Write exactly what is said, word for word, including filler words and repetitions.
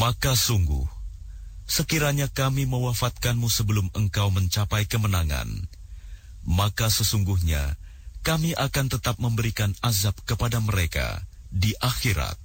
Maka sungguh, sekiranya kami mewafatkanmu sebelum engkau mencapai kemenangan, maka sesungguhnya kami akan tetap memberikan azab kepada mereka di akhirat.